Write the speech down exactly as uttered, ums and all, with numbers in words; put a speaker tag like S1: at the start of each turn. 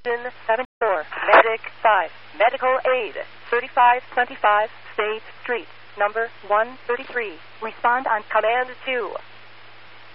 S1: Engine seventy-four, Medic five, Medical Aid, thirty-five twenty-five State Street, number one thirty-three. Respond on Command two.